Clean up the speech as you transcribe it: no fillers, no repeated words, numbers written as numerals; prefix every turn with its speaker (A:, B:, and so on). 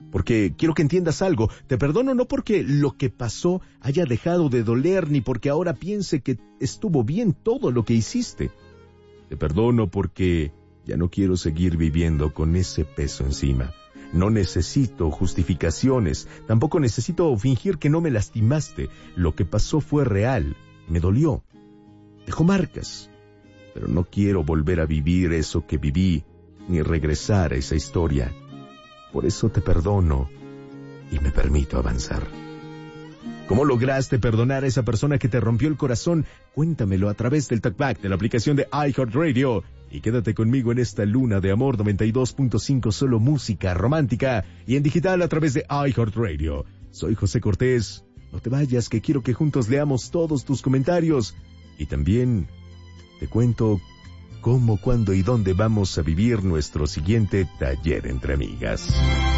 A: Porque quiero que entiendas algo. Te perdono no porque lo que pasó haya dejado de doler, ni porque ahora piense que estuvo bien todo lo que hiciste. Te perdono porque ya no quiero seguir viviendo con ese peso encima. No necesito justificaciones, tampoco necesito fingir que no me lastimaste. Lo que pasó fue real, me dolió, dejó marcas. Pero no quiero volver a vivir eso que viví, ni regresar a esa historia. Por eso te perdono y me permito avanzar. ¿Cómo lograste perdonar a esa persona que te rompió el corazón? Cuéntamelo a través del Talkback de la aplicación de iHeartRadio. Y quédate conmigo en esta luna de amor 92.5, solo música romántica y en digital a través de iHeartRadio. Soy José Cortés. No te vayas, que quiero que juntos leamos todos tus comentarios. Y también te cuento cómo, cuándo y dónde vamos a vivir nuestro siguiente taller entre amigas.